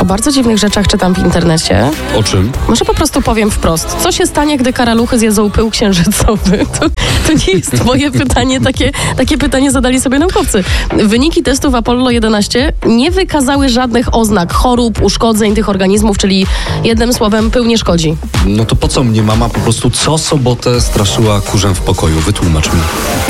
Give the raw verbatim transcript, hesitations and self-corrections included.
bardzo dziwnych rzeczach czytam w internecie. O czym? Może po prostu powiem wprost. Co się stanie, gdy karaluchy zjedzą pył księżycowy? To, to nie jest moje pytanie. Takie, takie pytanie zadali sobie naukowcy. Wyniki testów Apollo jedenaście nie wykazały żadnych oznak chorób, uszkodzeń tych organizmów, czyli jednym słowem pył nie szkodzi. No to po co mnie mama po prostu co sobotę straszyła kurzem w pokoju? Wytłumacz mi.